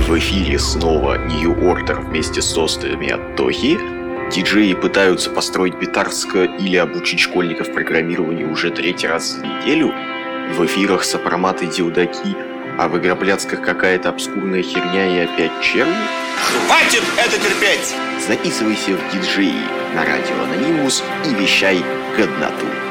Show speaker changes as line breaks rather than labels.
В эфире снова New Order вместе с сестрами от Тохи. Диджеи пытаются построить Битарска или обучить школьников программированию уже 3-й раз в неделю. В эфирах сопроматы Дилдаки, а в Игропляцках какая-то обскурная херня и опять черви.
Хватит это терпеть!
Записывайся в диджеи на радио Анонимус и вещай годноту.